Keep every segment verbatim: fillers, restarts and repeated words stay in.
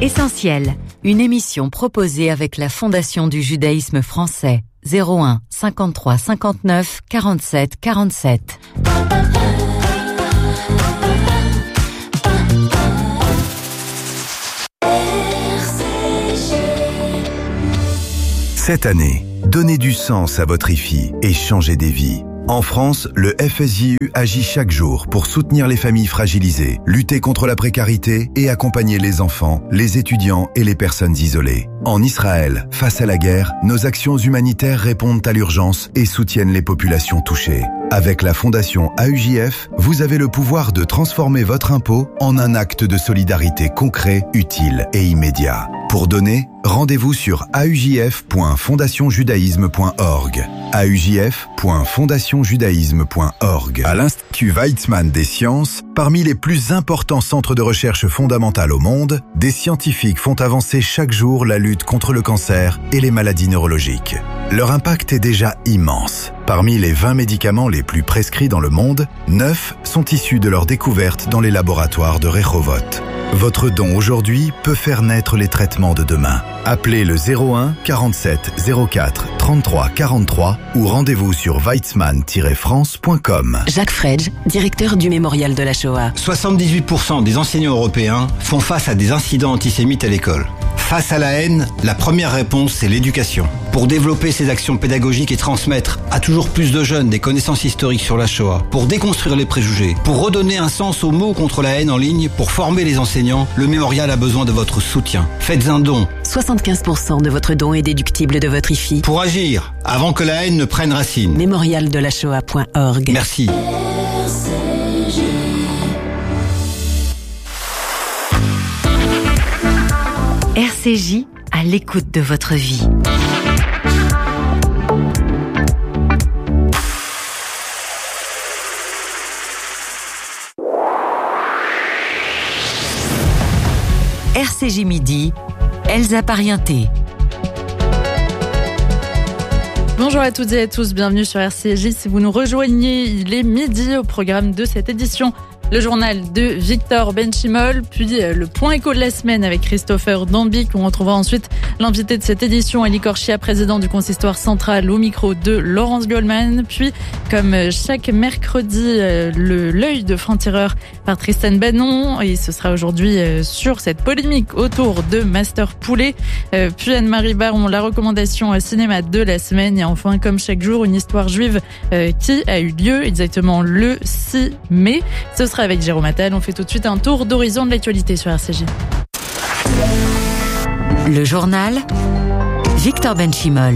Essentiel, une émission proposée avec la Fondation du judaïsme français. zéro un cinquante-trois cinquante-neuf quarante-sept quarante-sept. Cette année, donnez du sens à votre I F I et changez des vies. En France, le F S J U agit chaque jour pour soutenir les familles fragilisées, lutter contre la précarité et accompagner les enfants, les étudiants et les personnes isolées. En Israël, face à la guerre, nos actions humanitaires répondent à l'urgence et soutiennent les populations touchées. Avec la Fondation A U J F, vous avez le pouvoir de transformer votre impôt en un acte de solidarité concret, utile et immédiat. Pour donner, rendez-vous sur a u j f point fondation judaïsme point org. a u j f point fondation judaïsme point org. À l'Institut Weizmann des sciences, parmi les plus importants centres de recherche fondamentale au monde, des scientifiques font avancer chaque jour la lutte contre le cancer et les maladies neurologiques. Leur impact est déjà immense. Parmi les vingt médicaments les plus prescrits dans le monde, neuf sont issus de leur découverte dans les laboratoires de Rehovot. Votre don aujourd'hui peut faire naître les traitements de demain. Appelez le zéro un quarante-sept zéro quatre trente-trois quarante-trois ou rendez-vous sur weizmann tiret france point com. Jacques Fredge, directeur du Mémorial de la Shoah. soixante-dix-huit pour cent des enseignants européens font face à des incidents antisémites à l'école. Face à la haine, la première réponse, c'est l'éducation. Pour développer ces actions pédagogiques et transmettre à toujours plus de jeunes des connaissances historiques sur la Shoah, pour déconstruire les préjugés, pour redonner un sens aux mots contre la haine en ligne, pour former les enseignants, le Mémorial a besoin de votre soutien. Faites un don. soixante-quinze pour cent de votre don est déductible de votre I F I. Pour agir, avant que la haine ne prenne racine. mémorial de la shoah point org. Merci. R C J à l'écoute de votre vie. R C J Midi, Elsa Parienté. Bonjour à toutes et à tous, bienvenue sur R C J. Si vous nous rejoignez, il est midi au programme de cette édition. Le journal de Victor Benchimol, puis le point éco de la semaine avec Christopher Dambic. On retrouvera ensuite l'invité de cette édition, Elie Korchia, président du consistoire central, au micro de Laurence Goldman. Puis, comme chaque mercredi, le l'œil de franc-tireur par Tristan Bannon. Et ce sera aujourd'hui sur cette polémique autour de Master Poulet. Puis Anne-Marie Baron, la recommandation cinéma de la semaine. Et enfin, comme chaque jour, une histoire juive qui a eu lieu exactement le six mai. Ce sera avec Jérôme Attal. On fait tout de suite un tour d'horizon de l'actualité sur R C J. Le journal, Victor Benchimol.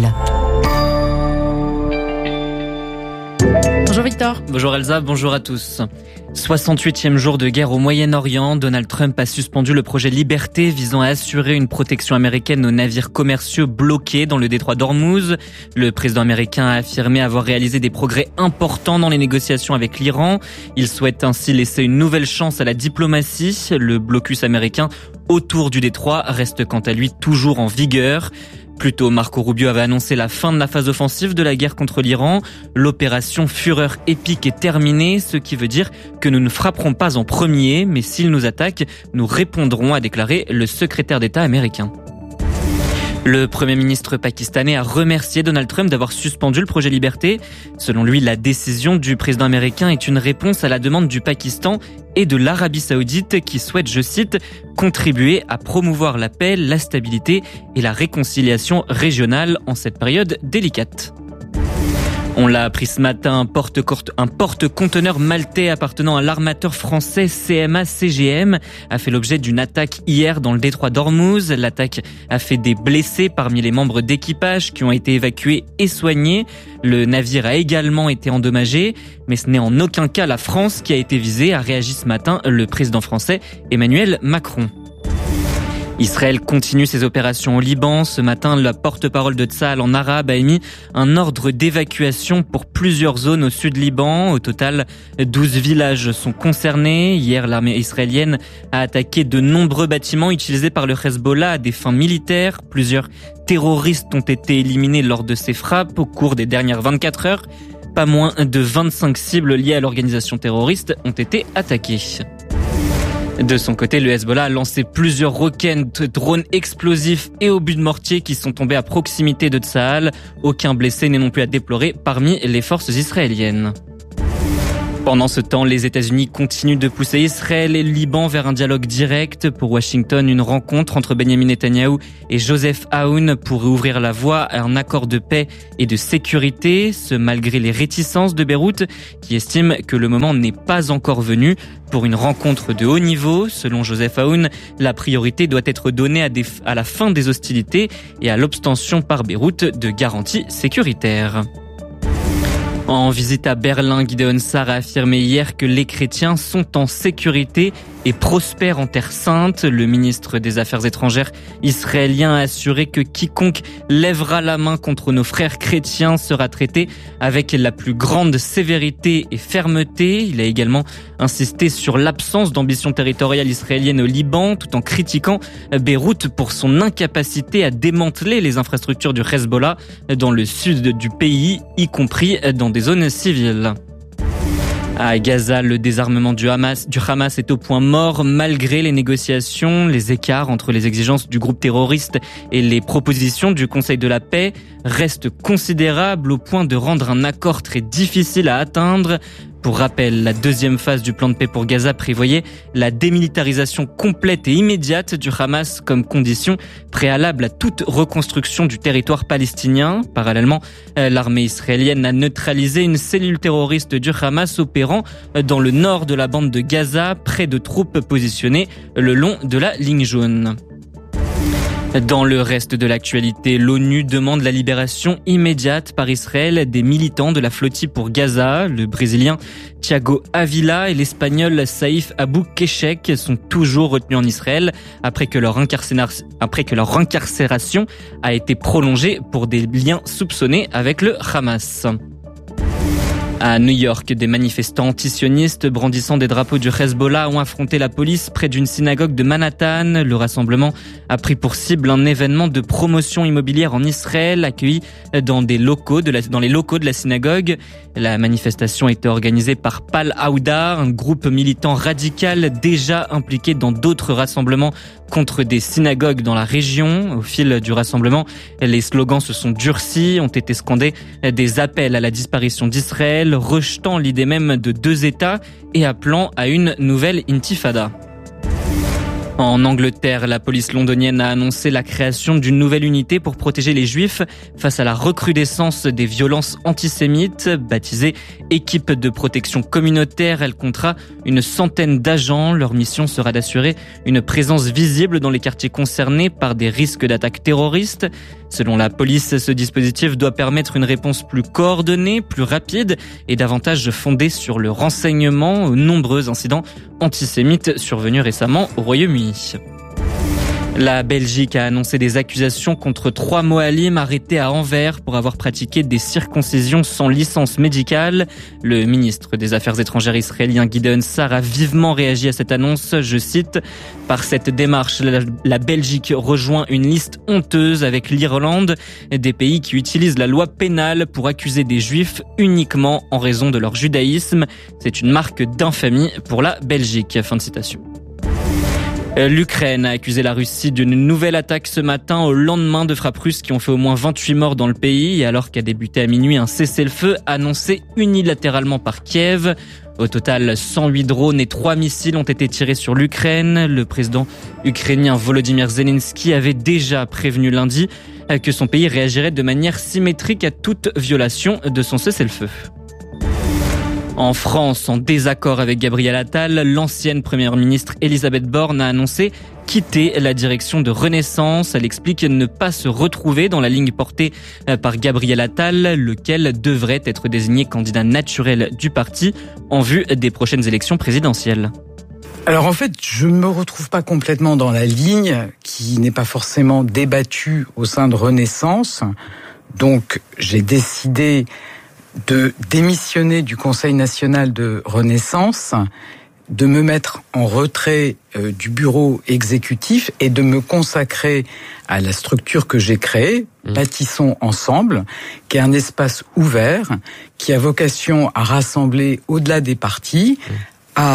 Bonjour Victor. Bonjour Elsa, bonjour à tous. soixante-huitième jour de guerre au Moyen-Orient, Donald Trump a suspendu le projet Liberté visant à assurer une protection américaine aux navires commerciaux bloqués dans le détroit d'Ormuz. Le président américain a affirmé avoir réalisé des progrès importants dans les négociations avec l'Iran. Il souhaite ainsi laisser une nouvelle chance à la diplomatie. Le blocus américain autour du détroit reste quant à lui toujours en vigueur. Plus tôt, Marco Rubio avait annoncé la fin de la phase offensive de la guerre contre l'Iran. L'opération Fureur épique est terminée, ce qui veut dire que nous ne frapperons pas en premier, mais s'ils nous attaquent, nous répondrons, a déclaré le secrétaire d'État américain. Le Premier ministre pakistanais a remercié Donald Trump d'avoir suspendu le projet Liberté. Selon lui, la décision du président américain est une réponse à la demande du Pakistan et de l'Arabie Saoudite qui souhaitent, je cite, contribuer à promouvoir la paix, la stabilité et la réconciliation régionale en cette période délicate. On l'a appris ce matin, un porte-conteneur maltais appartenant à l'armateur français C M A C G M a fait l'objet d'une attaque hier dans le détroit d'Ormuz. L'attaque a fait des blessés parmi les membres d'équipage qui ont été évacués et soignés. Le navire a également été endommagé, mais ce n'est en aucun cas la France qui a été visée, a réagi ce matin le président français Emmanuel Macron. Israël continue ses opérations au Liban. Ce matin, la porte-parole de Tsahal en arabe a émis un ordre d'évacuation pour plusieurs zones au sud Liban. Au total, douze villages sont concernés. Hier, l'armée israélienne a attaqué de nombreux bâtiments utilisés par le Hezbollah à des fins militaires. Plusieurs terroristes ont été éliminés lors de ces frappes au cours des dernières vingt-quatre heures. Pas moins de vingt-cinq cibles liées à l'organisation terroriste ont été attaquées. De son côté, le Hezbollah a lancé plusieurs roquettes, drones explosifs et obus de mortier qui sont tombés à proximité de Tsahal. Aucun blessé n'est non plus à déplorer parmi les forces israéliennes. Pendant ce temps, les États-Unis continuent de pousser Israël et le Liban vers un dialogue direct. Pour Washington, une rencontre entre Benjamin Netanyahou et Joseph Aoun pourrait ouvrir la voie à un accord de paix et de sécurité, ce malgré les réticences de Beyrouth, qui estime que le moment n'est pas encore venu pour une rencontre de haut niveau. Selon Joseph Aoun, la priorité doit être donnée à, des, à la fin des hostilités et à l'obtention par Beyrouth de garanties sécuritaires. En visite à Berlin, Gideon Sa'ar a affirmé hier que les chrétiens sont en sécurité et prospèrent en Terre Sainte. Le ministre des Affaires étrangères israélien a assuré que quiconque lèvera la main contre nos frères chrétiens sera traité avec la plus grande sévérité et fermeté. Il a également insisté sur l'absence d'ambition territoriale israélienne au Liban, tout en critiquant Beyrouth pour son incapacité à démanteler les infrastructures du Hezbollah dans le sud du pays, y compris dans des zones civiles. À Gaza, le désarmement du Hamas, du Hamas est au point mort malgré les négociations. Les écarts entre les exigences du groupe terroriste et les propositions du Conseil de la paix restent considérables au point de rendre un accord très difficile à atteindre. Pour rappel, la deuxième phase du plan de paix pour Gaza prévoyait la démilitarisation complète et immédiate du Hamas comme condition préalable à toute reconstruction du territoire palestinien. Parallèlement, l'armée israélienne a neutralisé une cellule terroriste du Hamas opérant dans le nord de la bande de Gaza, près de troupes positionnées le long de la ligne jaune. Dans le reste de l'actualité, l'ONU demande la libération immédiate par Israël des militants de la flottille pour Gaza. Le Brésilien Thiago Avila et l'Espagnol Saïf Abou Keshek sont toujours retenus en Israël après que leur incarcération, après que leur incarcération a été prolongée pour des liens soupçonnés avec le Hamas. À New York, des manifestants antisionistes brandissant des drapeaux du Hezbollah ont affronté la police près d'une synagogue de Manhattan. Le rassemblement a pris pour cible un événement de promotion immobilière en Israël accueilli dans des locaux de la, dans les locaux de la synagogue. La manifestation était organisée par Pal Aouda, un groupe militant radical déjà impliqué dans d'autres rassemblements contre des synagogues dans la région. Au fil du rassemblement, les slogans se sont durcis, ont été scandés des appels à la disparition d'Israël, rejetant l'idée même de deux États et appelant à une nouvelle intifada. En Angleterre, la police londonienne a annoncé la création d'une nouvelle unité pour protéger les Juifs face à la recrudescence des violences antisémites. Baptisée Équipe de protection communautaire, elle comptera une centaine d'agents. Leur mission sera d'assurer une présence visible dans les quartiers concernés par des risques d'attaques terroristes. Selon la police, ce dispositif doit permettre une réponse plus coordonnée, plus rapide et davantage fondée sur le renseignement aux nombreux incidents antisémites survenus récemment au Royaume-Uni. La Belgique a annoncé des accusations contre trois Mohalim arrêtés à Anvers pour avoir pratiqué des circoncisions sans licence médicale. Le ministre des Affaires étrangères israélien Gideon Sa'ar a vivement réagi à cette annonce. Je cite, « Par cette démarche, la, la Belgique rejoint une liste honteuse avec l'Irlande, des pays qui utilisent la loi pénale pour accuser des Juifs uniquement en raison de leur judaïsme. C'est une marque d'infamie pour la Belgique. » Fin de citation. L'Ukraine a accusé la Russie d'une nouvelle attaque ce matin au lendemain de frappes russes qui ont fait au moins vingt-huit morts dans le pays, alors qu'a débuté à minuit un cessez-le-feu annoncé unilatéralement par Kiev. Au total, cent huit drones et trois missiles ont été tirés sur l'Ukraine. Le président ukrainien Volodymyr Zelensky avait déjà prévenu lundi que son pays réagirait de manière symétrique à toute violation de son cessez-le-feu. En France, en désaccord avec Gabriel Attal, l'ancienne première ministre Elisabeth Borne a annoncé quitter la direction de Renaissance. Elle explique ne pas se retrouver dans la ligne portée par Gabriel Attal, lequel devrait être désigné candidat naturel du parti en vue des prochaines élections présidentielles. Alors en fait, je ne me retrouve pas complètement dans la ligne qui n'est pas forcément débattue au sein de Renaissance. Donc j'ai décidé de démissionner du Conseil national de Renaissance, de me mettre en retrait euh, du bureau exécutif et de me consacrer à la structure que j'ai créée, mmh. Bâtissons ensemble, qui est un espace ouvert, qui a vocation à rassembler au-delà des partis, mmh. à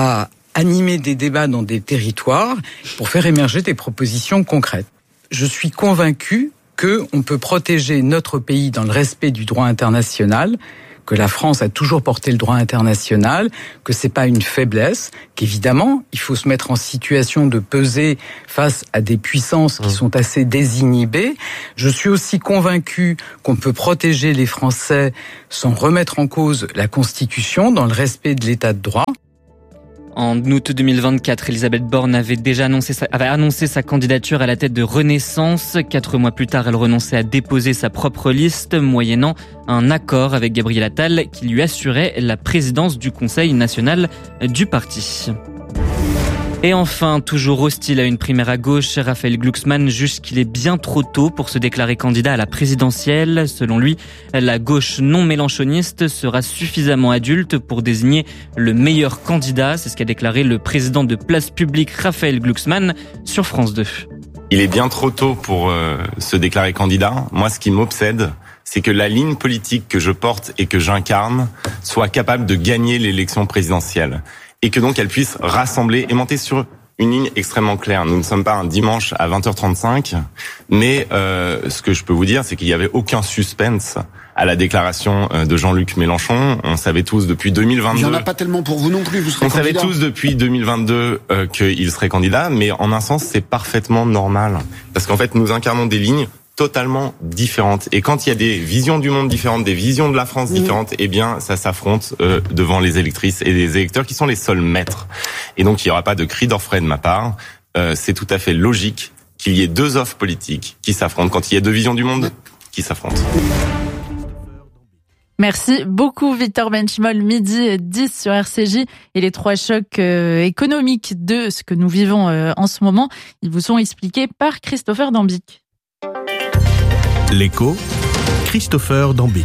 animer des débats dans des territoires pour faire émerger des propositions concrètes. Je suis convaincu qu'on peut protéger notre pays dans le respect du droit international, que la France a toujours porté le droit international, que c'est pas une faiblesse, qu'évidemment, il faut se mettre en situation de peser face à des puissances qui sont assez désinhibées. Je suis aussi convaincu qu'on peut protéger les Français sans remettre en cause la Constitution dans le respect de l'état de droit. En août deux mille vingt-quatre, Elisabeth Borne avait déjà annoncé sa, avait annoncé sa candidature à la tête de Renaissance. Quatre mois plus tard, elle renonçait à déposer sa propre liste, moyennant un accord avec Gabriel Attal qui lui assurait la présidence du Conseil national du parti. Et enfin, toujours hostile à une primaire à gauche, Raphaël Glucksmann juge qu'il est bien trop tôt pour se déclarer candidat à la présidentielle. Selon lui, la gauche non mélenchoniste sera suffisamment adulte pour désigner le meilleur candidat. C'est ce qu'a déclaré le président de Place Publique, Raphaël Glucksmann, sur France deux. Il est bien trop tôt pour euh, se déclarer candidat. Moi, ce qui m'obsède, c'est que la ligne politique que je porte et que j'incarne soit capable de gagner l'élection présidentielle. Et que donc elle puisse rassembler et monter sur une ligne extrêmement claire. Nous ne sommes pas un dimanche à vingt heures trente-cinq, mais euh, ce que je peux vous dire, c'est qu'il n'y avait aucun suspense à la déclaration de Jean-Luc Mélenchon. On savait tous depuis deux mille vingt-deux... Il n'y en a pas tellement pour vous non plus, vous serez On candidat. savait tous depuis deux mille vingt-deux euh, qu'il serait candidat, mais en un sens, c'est parfaitement normal. Parce qu'en fait, nous incarnons des lignes totalement différentes. Et quand il y a des visions du monde différentes, des visions de la France différentes, mmh. eh bien, ça s'affronte euh, devant les électrices et les électeurs qui sont les seuls maîtres. Et donc, il n'y aura pas de cri d'orfraie de ma part. Euh, c'est tout à fait logique qu'il y ait deux offres politiques qui s'affrontent. Quand il y a deux visions du monde qui s'affrontent. Merci beaucoup Victor Benchimol, midi dix sur R C J et les trois chocs euh, économiques de ce que nous vivons euh, en ce moment, ils vous sont expliqués par Christopher Dambic. L'écho, Christopher Dambic.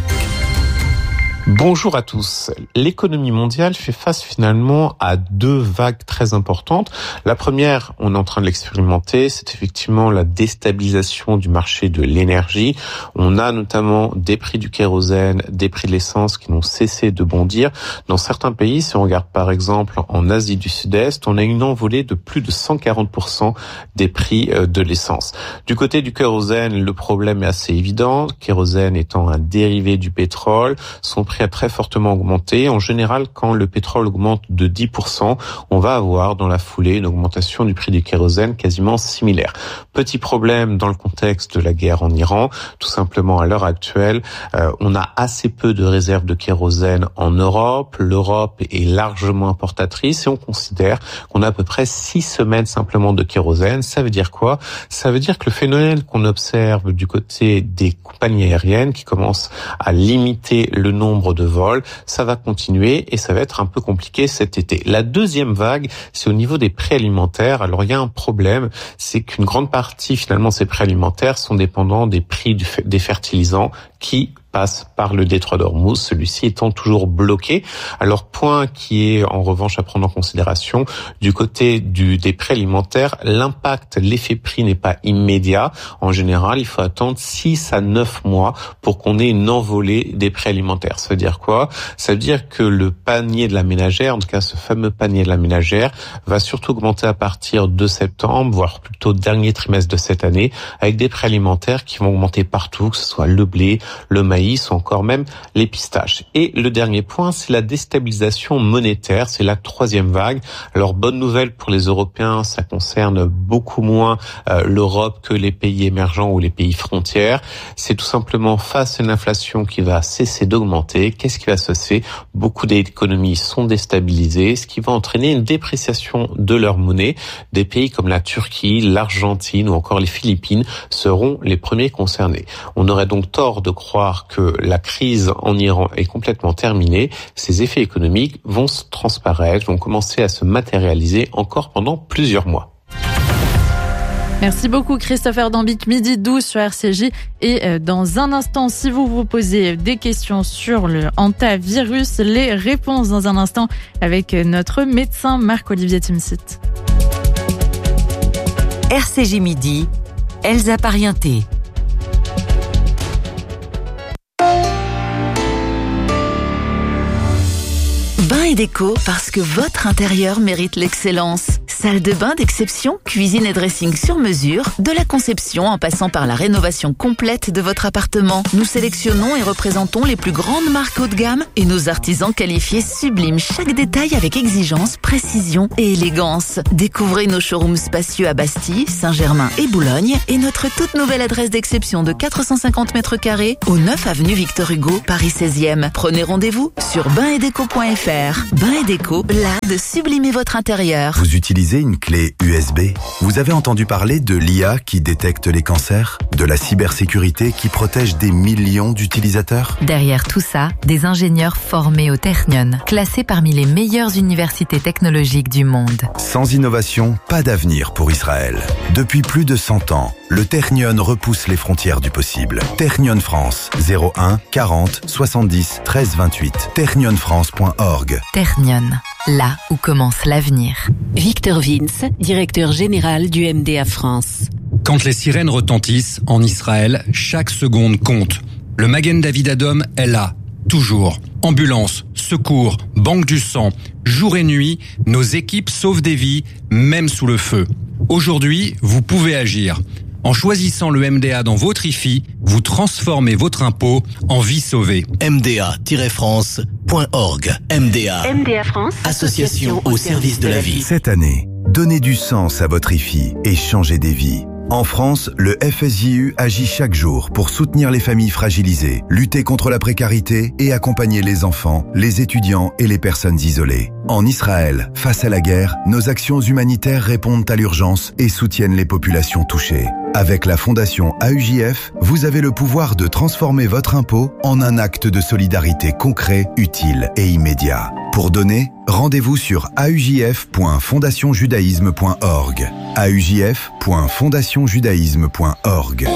Bonjour à tous. L'économie mondiale fait face finalement à deux vagues très importantes. La première, on est en train de l'expérimenter, c'est effectivement la déstabilisation du marché de l'énergie. On a notamment des prix du kérosène, des prix de l'essence qui n'ont cessé de bondir. Dans certains pays, si on regarde par exemple en Asie du Sud-Est, on a une envolée de plus de cent quarante pour cent des prix de l'essence. Du côté du kérosène, le problème est assez évident. Le kérosène étant un dérivé du pétrole, son prix a très fortement augmenté. En général, quand le pétrole augmente de dix pour cent, on va avoir dans la foulée une augmentation du prix du kérosène quasiment similaire. Petit problème dans le contexte de la guerre en Iran. Tout simplement, à l'heure actuelle, euh, on a assez peu de réserves de kérosène en Europe. L'Europe est largement importatrice et on considère qu'on a à peu près six semaines simplement de kérosène. Ça veut dire quoi? Ça veut dire que le phénomène qu'on observe du côté des compagnies aériennes qui commencent à limiter le nombre de vols, ça va continuer et ça va être un peu compliqué cet été. La deuxième vague, c'est au niveau des prix alimentaires. Alors il y a un problème, c'est qu'une grande partie finalement de ces prix alimentaires sont dépendants des prix du, des fertilisants qui passe par le détroit d'Ormuz, celui-ci étant toujours bloqué. Alors, point qui est en revanche à prendre en considération, du côté du, des prix alimentaires, l'impact, l'effet prix n'est pas immédiat. En général, il faut attendre six à neuf mois pour qu'on ait une envolée des prix alimentaires. Ça veut dire quoi? Ça veut dire que le panier de la ménagère, en tout cas ce fameux panier de la ménagère, va surtout augmenter à partir de septembre, voire plutôt dernier trimestre de cette année, avec des prix alimentaires qui vont augmenter partout, que ce soit le blé, le maïs, ou encore même les pistaches. Et le dernier point, c'est la déstabilisation monétaire, c'est la troisième vague. Alors, bonne nouvelle pour les Européens, ça concerne beaucoup moins euh, l'Europe que les pays émergents ou les pays frontières. C'est tout simplement face à une inflation qui va cesser d'augmenter. Qu'est-ce qui va se passer? Beaucoup d'économies sont déstabilisées, ce qui va entraîner une dépréciation de leur monnaie. Des pays comme la Turquie, l'Argentine ou encore les Philippines seront les premiers concernés. On aurait donc tort de croire que la crise en Iran est complètement terminée. Ces effets économiques vont se transparaître, vont commencer à se matérialiser encore pendant plusieurs mois. Merci beaucoup Christopher Dambic, midi douze sur R C J. Et dans un instant, si vous vous posez des questions sur le hantavirus, les réponses dans un instant avec notre médecin Marc-Olivier Timsit. R C J midi, Elsa Parienté. et Déco, parce que votre intérieur mérite l'excellence. Salle de bain d'exception, cuisine et dressing sur mesure, de la conception en passant par la rénovation complète de votre appartement. Nous sélectionnons et représentons les plus grandes marques haut de gamme et nos artisans qualifiés subliment chaque détail avec exigence, précision et élégance. Découvrez nos showrooms spacieux à Bastille, Saint-Germain et Boulogne et notre toute nouvelle adresse d'exception de quatre cent cinquante mètres carrés au neuf avenue Victor Hugo, Paris seizième. Prenez rendez-vous sur bain et déco point f r. Bain et Déco, l'art de sublimer votre intérieur. Vous utilisez une clé U S B? Vous avez entendu parler de l'I A qui détecte les cancers? De la cybersécurité qui protège des millions d'utilisateurs? Derrière tout ça, des ingénieurs formés au Technion, classés parmi les meilleures universités technologiques du monde. Sans innovation, pas d'avenir pour Israël. Depuis plus de cent ans, le Technion repousse les frontières du possible. Technion France, zéro un quarante soixante-dix treize vingt-huit. technion france point org. Technion, là où commence l'avenir. Victor Vince, directeur général du M D A France. Quand les sirènes retentissent en Israël, chaque seconde compte. Le Magen David Adom est là, toujours. Ambulance, secours, banque du sang, jour et nuit, nos équipes sauvent des vies, même sous le feu. Aujourd'hui, vous pouvez agir. En choisissant le M D A dans votre I F I, vous transformez votre impôt en vie sauvée. M D A France point org. M D A. M D A France, Association au service de la vie. Cette année, donnez du sens à votre I F I et changez des vies. En France, le F S J U agit chaque jour pour soutenir les familles fragilisées, lutter contre la précarité et accompagner les enfants, les étudiants et les personnes isolées. En Israël, face à la guerre, nos actions humanitaires répondent à l'urgence et soutiennent les populations touchées. Avec la Fondation A U J F, vous avez le pouvoir de transformer votre impôt en un acte de solidarité concret, utile et immédiat. Pour donner, rendez-vous sur a u j f point fondation judaïsme point org. a u j f point fondation judaïsme point org.